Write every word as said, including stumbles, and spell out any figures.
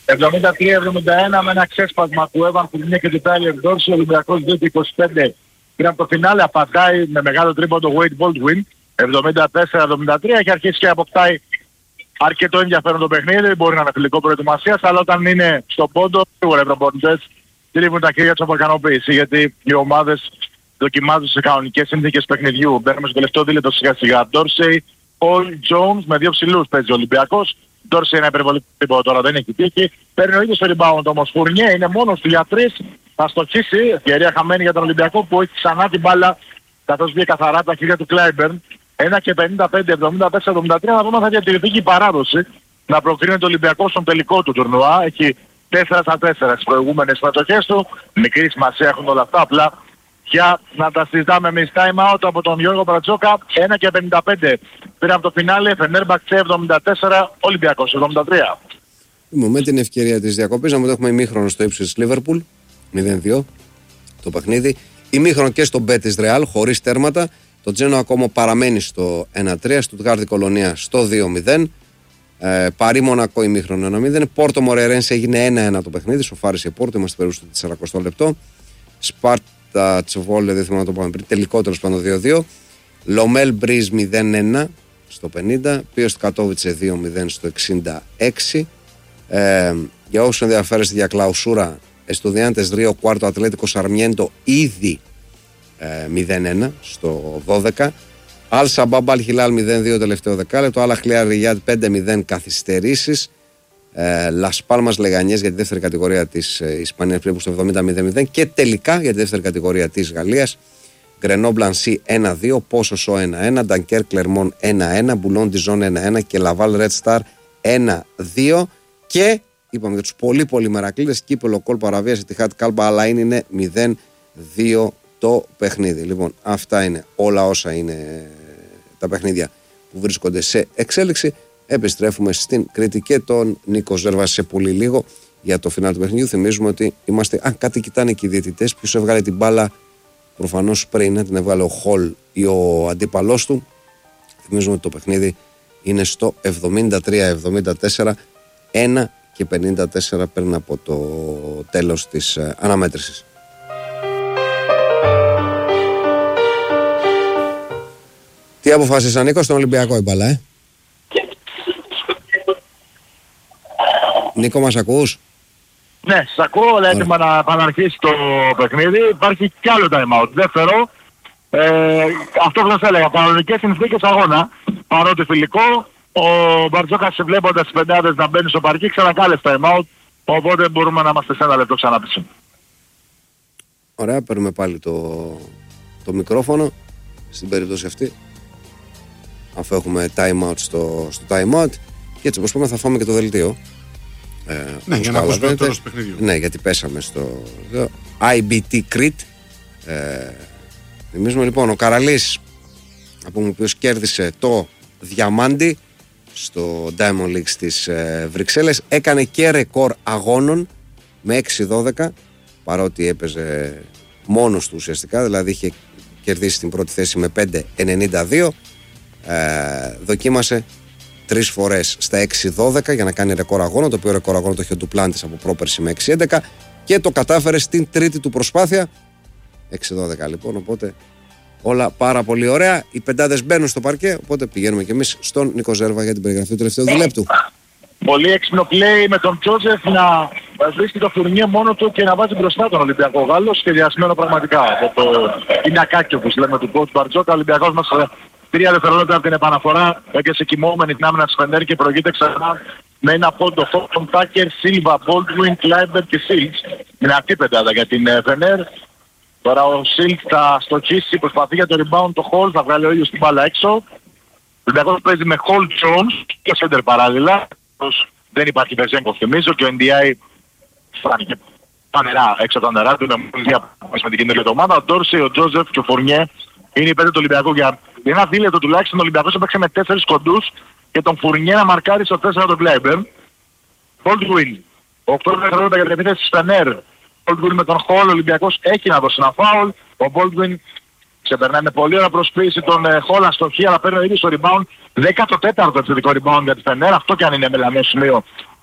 εβδομήντα τρία εβδομήντα ένα με ένα ξέσπασμα του Εύαν Φουρνιέ και του Τάιλερ Ντόρση. Ο Ολυμπιακός δύο είκοσι πέντε πριν από το φινάλε απαντάει με μεγάλο τρίποντο το Wade Baldwin. εβδομήντα τέσσερα εβδομήντα τρία έχει αρχίσει και αποκτάει αρκετό ενδιαφέρον το παιχνίδι. Μπορεί να είναι φιλικό προετοιμασίας, αλλά όταν είναι στον πόντο, σίγουρα οι προπονητές τρίβουν τα χέρια τους από ικανοποίηση. Γιατί οι ομάδες δοκιμάζουν σε κανονικές συνθήκες παιχνιδιού. Μπαίνουμε στο τελευταίο δίλεπτο σιγά σιγά. Ντόρσεϊ, Paul Jones με δύο ψηλούς παίζει ο Ολυμπιακός. Ντόρσεϊ είναι υπερβολικό τίποτα τώρα, δεν έχει τύχει. Παίρνει ο ίδιος το rebound όμως. Φουρνιέ είναι μόνος του για τρεις. Θα στοχίσει. Ευκαιρία χαμένη για τον Ολυμπιακό που έχει ξανά την μπάλα καθώς βγήκε καθαρά τα χέρια του Κλάιμπερν. ένα και πενήντα πέντε εβδομήντα τέσσερα εβδομήντα τρία. Να δούμε αν θα διατηρηθεί και η παράδοση να προκρίνεται το Ολυμπιακό στον τελικό του τουρνουά. Έχει τέσσερα στα τέσσερα στις προηγούμενες συμμετοχές του. Μικρή σημασία έχουν όλα αυτά. Απλά για να τα συζητάμε εμείς. Time out από τον Γιώργο Μπρατζόκα. ένα και πενήντα πέντε πήρε από το φινάλε. Φενέρμπαχτσε εβδομήντα τέσσερα. Ολυμπιακός εβδομήντα τρία. Με την ευκαιρία της διακοπής να μου το έχουμε ημίχρονο στο ύψος της Λίβερπουλ. μηδέν δύο το παιχνίδι. Ημίχρονο και στο μπετ της Ρεάλ χωρίς τέρματα. Το Τζένο ακόμα παραμένει στο ένα τρία. Στουτγκάρδη Κολονία στο δύο μηδέν. Ε, Παρί Μονακό ημίχρονο ένα μηδέν. Πόρτο Μορερένse έγινε ένα ένα το παιχνίδι. Σοφάρισε Πόρτο. Είμαστε περίπου στο σαράντα λεπτό. Σπάρτα Τσεβόλε, δεν θυμάμαι να το πάμε πριν. Τελικό τέλος πάντων δύο δύο. Λομέλ Μπρίζ μηδέν ένα στο πενήντα. Πίος Κατόβιτσε δύο μηδέν στο εξήντα έξι. Ε, για όσους ενδιαφέρεστε για κλαουσούρα, Εστουδιάντες Ρίο Κουάρτο Ατλέτικο Σαρμιέντο ήδη ε, μηδέν ένα στο δώδεκα. Αλ Σαμπάμπ Αλ Χιλάλ μηδέν δύο τελευταίο δεκάλεπτο. Άλλα Χλιά Ριάντ πέντε μηδέν καθυστερήσεις. ε, Λας Πάλμας Λεγανιές για τη δεύτερη κατηγορία της ε, Ισπανίας πριν στο εβδομήντα μηδέν μηδέν. Και τελικά για τη δεύτερη κατηγορία της Γαλλίας Γκρενό Μπλανσί ένα δύο. Πόσοσο ένα ένα. Ντανκέρ Κλερμόν ένα ένα. Μπουλόν Ντιζόν ένα ένα. Και Λαβάλ Ρετ Σταρ ένα δύο. Και είπαμε για τους πολύ πολύ μερακλείδες, κύπελο κόλ παραβίαση τη Χάτ Κάλμπα, αλλά είναι μηδέν δύο το παιχνίδι. Λοιπόν, αυτά είναι όλα όσα είναι τα παιχνίδια που βρίσκονται σε εξέλιξη. Επιστρέφουμε στην Κρήτη και τον Νίκο Ζέρβα σε πολύ λίγο για το φινάλ του παιχνιδιού. Θυμίζουμε ότι είμαστε. Α, κάτι κοιτάνε και οι διαιτητές. Ποιος έβγαλε την μπάλα, προφανώς πριν την έβγαλε ο Χολ ή ο αντίπαλός του. Θυμίζουμε ότι το παιχνίδι είναι στο εβδομήντα τρία εβδομήντα τέσσερα. ένα και πενήντα τέσσερα πριν από το τέλος της ε, αναμέτρησης. Τι αποφάσισαν, Νίκο, στον Ολυμπιακό η μπάλα, ε? Νίκο, μας ακούς? Ναι, σας ακούω, αλλά έτοιμα να επαναρχίσει το παιχνίδι. Υπάρχει κι άλλο time out. Δεύτερο, ε, αυτό που σας έλεγα, κανονικές συνθήκες αγώνα, παρότι φιλικό. Ο Μπαρτζόκας βλέποντας τις πεντάδες να μπαίνουν στο παρκή ξανακάλεσε time out, οπότε μπορούμε να είμαστε σε ένα λεπτό ξανά πίσω. Ωραία, παίρνουμε πάλι το, το μικρόφωνο στην περίπτωση αυτή, αφού έχουμε time out στο, στο time out, και έτσι όπως πούμε θα φάμε και το δελτίο. Ε, ναι, για να ακούσουμε το τέλος του παιχνιδιού. Ναι, γιατί πέσαμε στο άι μπι τι Crete. Ε, θυμίζουμε λοιπόν ο Καραλής, από ο οποίος κέρδισε το διαμάντι στο Diamond League στις ε, Βρυξέλλες, έκανε και ρεκόρ αγώνων με έξι δώδεκα, παρότι έπαιζε μόνος του ουσιαστικά, δηλαδή είχε κερδίσει την πρώτη θέση με πέντε ενενήντα δύο. ε, δοκίμασε τρεις φορές στα έξι δώδεκα για να κάνει ρεκόρ αγώνα, το οποίο ρεκόρ αγώνα το είχε ο Ντουπλάντης από πρόπερση με έξι έντεκα, και το κατάφερε στην τρίτη του προσπάθεια, έξι δώδεκα λοιπόν, οπότε όλα πάρα πολύ ωραία. Οι πεντάδες μπαίνουν στο παρκέ, οπότε πηγαίνουμε κι εμείς στον Νίκο Ζέρβα για την περιγραφή του τελευταίου διλέπτου. Πολύ έξυπνο play με τον Τζόζεφ να βρίσκει το Φουρνιέ μόνο του και να βάζει μπροστά τον Ολυμπιακό. Γάλλος, σχεδιασμένο πραγματικά από το πινακάκι όπως λέμε του coach Μπαρτζόκα. Ο Ολυμπιακός μας τρία δευτερόλεπτα από την επαναφορά έπιασε κοιμόμενη την άμυνα της Φενέρ και προηγείται ξανά με ένα πόντο Φόντον, Τάκερ, Σίλβα, Μπόλτουιν, Κλάιμπερ και Σίλτς. Είναι αυτή η πεντάδα για την Φενέρ. Τώρα ο Σίλτ θα στοχίσει, προσπαθεί για το rebound το Χολ, θα βγάλει ο ίδιος την μπάλα έξω. Ο Ολυμπιακός παίζει με Χολ, Jones και Σέντερ παράλληλα. Δεν υπάρχει Βεζέγκοφ, θυμίζω, και ο εν ντι έι φάνηκε πανερά έξω από τα νερά του. Είναι με την κεντρική ομάδα. Ο Ντόρσεϊ, ο Τζόζεφ και ο Φουρνιέ είναι οι πέντε του Ολυμπιακού. Για ένα δίλεπτο τουλάχιστον ο Ολυμπιακός έπαιξε με τέσσερις κοντούς και τον Φουρνιέ να μαρκάρει στο τέσσερα τον Κλάιμπερ. Baldwin, οκτώ δευτερόλεπτα για την επίθεση της Φενέρ. Baldwin με τον Χολ, ο Ολυμπιακός έχει να δώσει ένα φάουλ. Ο Baldwin ξεπερνάει με πολύ ωραία προσποίηση τον Χολ, αστοχή, αλλά παίρνει ο ίδιος το rebound. δέκατο τέταρτο επιθετικό rebound για τη Φενέρ, αυτό κι αν είναι μελανό σημείο